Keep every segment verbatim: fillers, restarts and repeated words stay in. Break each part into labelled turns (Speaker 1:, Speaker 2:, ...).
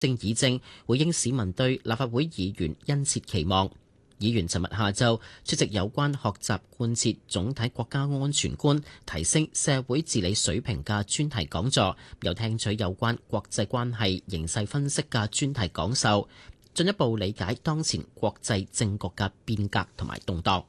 Speaker 1: 政議政，回應市民對立法會議員殷切期望。議員尋日下晝出席有關學習貫徹總體國家安全觀、提升社會治理水平嘅專題講座，又聽取有關國際關係形勢分析嘅專題講授，進一步理解當前國際政局嘅變革同埋動盪。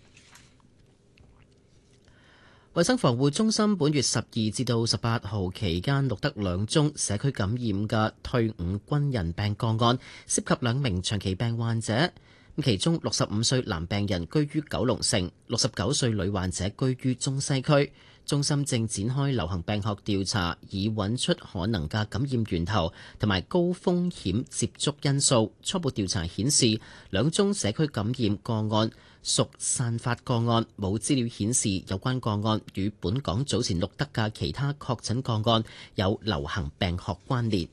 Speaker 1: 衛生防護中心本月十二至到十八號期間錄得兩宗社區感染嘅退伍軍人病個案，涉及兩名長期病患者。其中六十五歲男病人居於九龍城，六十九歲女患者居於中西區。中心正展開流行病學調查，以揾出可能嘅感染源頭同埋高風險接觸因素。初步調查顯示，兩宗社區感染個案屬散發個案，冇資料顯示有關個案與本港早前錄得嘅其他確診個案有流行病學關聯。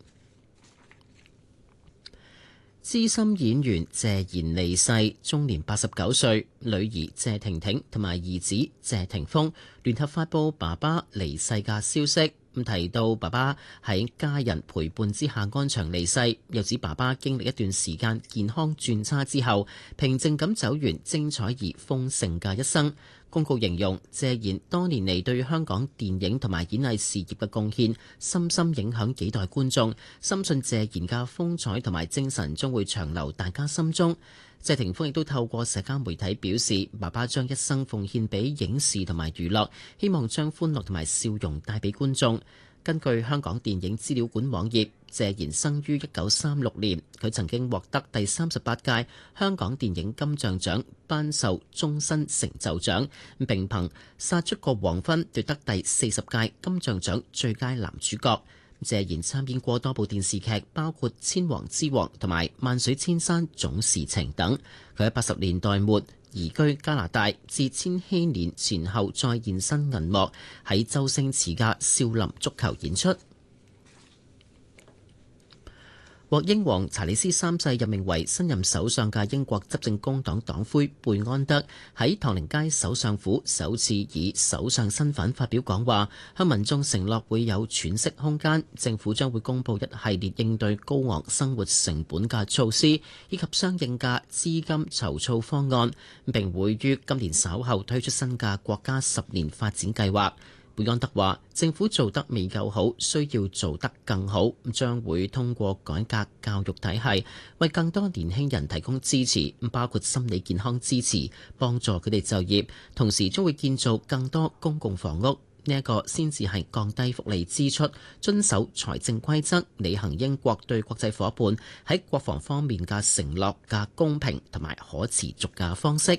Speaker 1: 資深演員謝賢離世，終年八十九歲。女兒謝婷婷同埋兒子謝霆鋒聯合發布爸爸離世嘅消息，咁提到爸爸喺家人陪伴之下安詳離世，又指爸爸經歷一段時間健康轉差之後，平靜咁走完精彩而豐盛嘅一生。公告形容謝賢多年嚟對香港電影同埋演藝事業嘅貢獻，深深影響幾代觀眾，深信謝賢嘅風采同埋精神將會長留大家心中。謝霆鋒亦都透過社交媒體表示，爸爸將一生奉獻俾影視同埋娛樂，希望將歡樂同埋笑容帶俾觀眾。根據香港電影資料館網頁，謝賢生於一九三六年，佢曾經獲得第三十八屆香港電影金像獎頒授終身成就獎，並憑殺出個黃昏奪得第四十屆金像獎最佳男主角。謝賢參演過多部電視劇，包括《千王之王》同埋《萬水千山總是情》等。佢喺八十年代末移居加拿大，至千禧年前後再現身銀幕，喺周星馳嘅《少林足球》演出。獲英皇查理斯三世任命為新任首相嘅英國執政工黨黨魁貝安德喺唐寧街首相府首次以首相身份發表講話，向民眾承諾會有喘息空間，政府將會公布一系列應對高昂生活成本嘅措施，以及相應嘅資金籌措方案，並會於今年稍後推出新嘅國家十年發展計劃。貝安德話：政府做得未夠好，需要做得更好，將會通過改革教育體系，為更多年輕人提供支持，包括心理健康支持，幫助佢哋就業，同時將會建造更多公共房屋。呢一個先至係降低福利支出、遵守財政規則、履行英國對國際夥伴喺國防方面嘅承諾嘅公平同埋可持續嘅方式。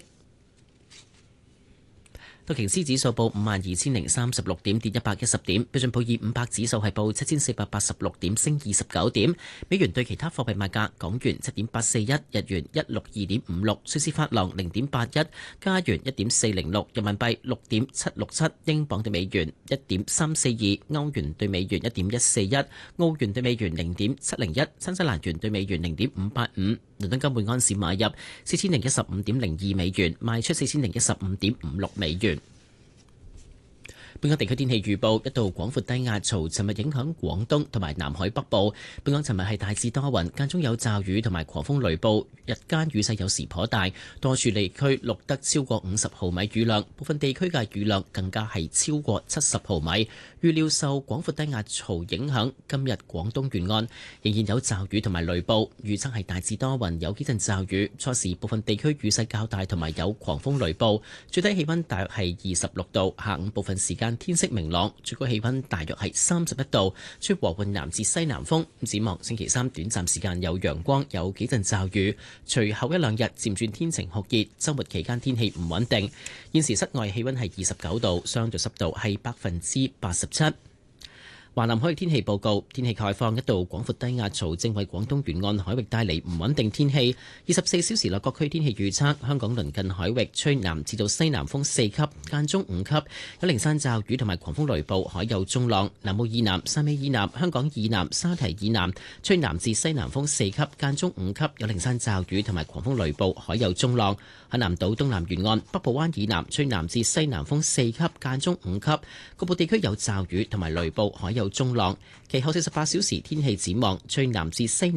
Speaker 1: 道瓊斯指數報五萬二千零三十六點，跌一百一十點。標準普爾五百指數係報七千四百八十六點，升二十九點。美元對其他貨幣賣價：港元七點八四一，日元一六二點五六，瑞士法郎零點八一，加元一點四零六，人民幣六點七六七，英鎊對美元一點三四二，歐元對美元一點一四一，澳元對美元零點七零一，新西蘭元對美元零點五八五。倫敦金每安士買入四千零一十五點零二美元，賣出四千零一十五點五六美元。本港地區天氣預報：一道廣闊低壓槽尋日影響廣東同埋南海北部。本港尋日係大致多雲，間中有驟雨同埋狂風雷暴，日間雨勢有時頗大，多處地區錄得超過五十毫米雨量，部分地區嘅雨量更加係超過七十毫米。預料受廣闊低壓槽影響，今日廣東沿岸仍然有驟雨同埋雷暴，預測係大致多雲，有幾陣驟雨，初時部分地區雨勢較大同埋有狂風雷暴，最低氣溫大約係二十六度，下午部分時間天色明朗，最高氣溫大約係三十一度，吹和緩南至西南風。展望星期三短暫時間有陽光，有幾陣驟雨，隨後一兩日漸轉天晴酷熱，周末期間天氣唔穩定。現時室外氣溫係二十九度，相對濕度係百分之八十七。華南海域天氣報告：天氣概況，一道廣闊低壓槽正為廣東沿岸海域帶嚟唔穩定天氣。二十四小時內各區天氣預測：香港鄰近海域吹南至到西南風四級，間中五級，有零散驟雨同埋狂風雷暴，海有中浪。南澳以南、汕尾以南、香港以南、沙堤以南吹南至西南風四級，間中五級，有零散驟雨同埋狂風雷暴，海有中浪。海南島東南沿岸、北部灣以南吹南至西南風四級，間中五級，局部地區有驟雨同埋雷暴，海有中浪。其後四十八小時天氣展望，吹南至西南